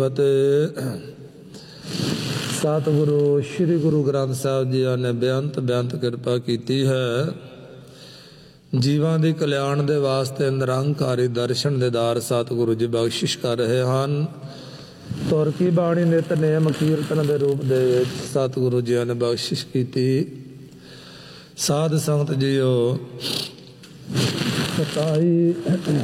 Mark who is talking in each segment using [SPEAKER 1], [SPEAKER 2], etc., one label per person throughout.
[SPEAKER 1] ਸਤਿਗੁਰੂ ਸ਼੍ਰੀ ਗੁਰੂ ਗ੍ਰੰਥ ਸਾਹਿਬ ਜੀ ਨੇ ਬੇਅੰਤ ਕਿਰਪਾ ਕੀਤੀ ਹੈ। ਜੀਵਾਂ ਦੀ ਕਲਿਆਣ ਦੇ ਵਾਸਤੇ ਨਿਰੰਕਾਰੀ ਦਰਸ਼ਨ ਦੇਦਾਰ ਸਤਿਗੁਰੂ ਜੀ ਬਖਸ਼ਿਸ਼ ਕਰ ਰਹੇ ਹਨ। ਤੁਰ ਕੀ ਬਾਣੀ ਨਿਤਨੇਮ ਕੀਰਤਨ ਦੇ ਰੂਪ ਦੇ ਵਿੱਚ ਸਤਿਗੁਰੂ ਜੀ ਨੇ ਬਖਸ਼ਿਸ਼ ਕੀਤੀ। ਸਾਧ ਸੰਗਤ ਜੀਓ, 27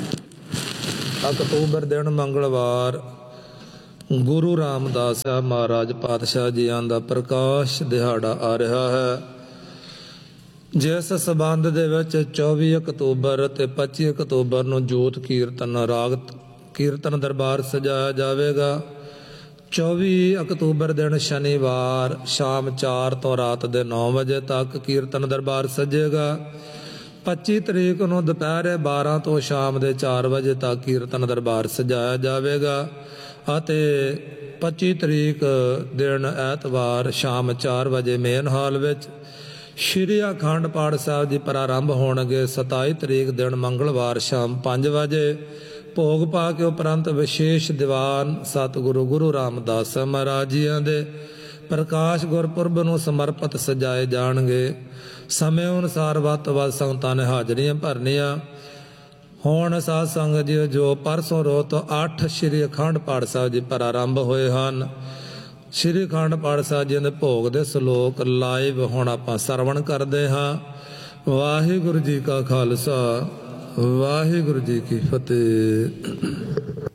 [SPEAKER 1] ਅਕਤੂਬਰ ਦਿਨ ਮੰਗਲਵਾਰ ਗੁਰੂ ਰਾਮਦਾਸ ਮਹਾਰਾਜ ਪਾਤਸ਼ਾਹ ਜੀਆਂ ਦਾ ਪ੍ਰਕਾਸ਼ ਦਿਹਾੜਾ ਆ ਰਿਹਾ ਹੈ, ਜਿਸ ਸਬੰਧ ਦੇ ਵਿੱਚ 24 ਅਕਤੂਬਰ ਤੇ 25 ਅਕਤੂਬਰ ਨੂੰ ਜੋਤ ਕੀਰਤਨ ਰਾਗ ਕੀਰਤਨ ਦਰਬਾਰ ਸਜਾਇਆ ਜਾਵੇਗਾ। 24 ਅਕਤੂਬਰ ਦਿਨ ਸ਼ਨੀਵਾਰ ਸ਼ਾਮ 4 ਤੋਂ ਰਾਤ ਦੇ 9 ਵਜੇ ਤੱਕ ਕੀਰਤਨ ਦਰਬਾਰ ਸਜੇਗਾ। 25 ਤਰੀਕ ਨੂੰ ਦੁਪਹਿਰੇ 12 ਤੋਂ ਸ਼ਾਮ ਦੇ 4 ਵਜੇ ਤੱਕ ਕੀਰਤਨ ਦਰਬਾਰ ਸਜਾਇਆ ਜਾਵੇਗਾ ਅਤੇ 25 ਤਰੀਕ ਦਿਨ ਐਤਵਾਰ ਸ਼ਾਮ 4 ਵਜੇ ਮੇਨ ਹਾਲ ਵਿੱਚ ਸ਼੍ਰੀ ਅਖੰਡ ਪਾਠ ਸਾਹਿਬ ਜੀ ਪ੍ਰਾਰੰਭ ਹੋਣਗੇ। 27 ਤਰੀਕ ਦਿਨ ਮੰਗਲਵਾਰ ਸ਼ਾਮ 5 ਵਜੇ ਭੋਗ ਪਾ ਕੇ ਉਪਰੰਤ ਵਿਸ਼ੇਸ਼ ਦੀਵਾਨ ਸਤਿਗੁਰੂ ਗੁਰੂ ਰਾਮਦਾਸ ਮਹਾਰਾਜ ਜੀਆਂ ਦੇ ਪ੍ਰਕਾਸ਼ ਗੁਰਪੁਰਬ ਨੂੰ ਸਮਰਪਿਤ ਸਜਾਏ ਜਾਣਗੇ। ਸਮੇਂ ਅਨੁਸਾਰ ਵੱਧ ਤੋਂ ਵੱਧ ਸੰਗਤਾਂ ਨੇ ਹਾਜ਼ਰੀਆਂ ਭਰਨੀਆਂ। ਹੁਣ ਸਾਧ ਸੰਗਤ ਜੀ ਜੋ ਪਰਸੋਂ ਰੋਜ਼ ਤੋਂ 8 ਸ਼੍ਰੀ ਅਖੰਡ ਪਾਠ ਸਾਹਿਬ ਜੀ ਪ੍ਰਾਰੰਭ ਹੋਏ ਹਨ। ਸ਼੍ਰੀ ਅਖੰਡ ਪਾਠ ਸਾਹਿਬ ਜੀ ਦੇ ਭੋਗ ਦੇ ਸ਼ਲੋਕ ਲਾਈਵ ਹੁਣ ਆਪਾਂ ਸਰਵਣ ਕਰਦੇ ਹਾਂ। ਵਾਹਿਗੁਰੂ ਜੀ ਕਾ ਖਾਲਸਾ, ਵਾਹਿਗੁਰੂ ਜੀ ਕੀ ਫਤਿਹ।